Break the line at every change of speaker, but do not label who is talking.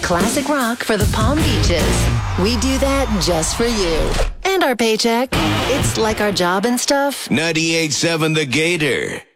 classic rock for the Palm Beaches. We do that just for you. And our paycheck. It's like our job and stuff.
98.7 The Gator.